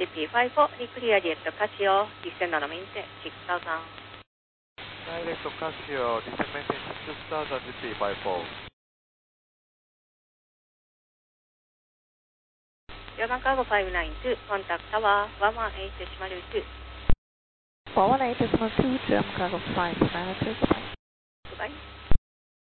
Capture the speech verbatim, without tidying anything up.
G P five four, clear direct Casio, descend normalmente six thousand. Direct Casio, descend maintain six thousand G P five four. German Cargo five nine two, contact tower one one eight decimal two. one one eight decimal two, German Cargo five nine two, goodbye. Goodbye.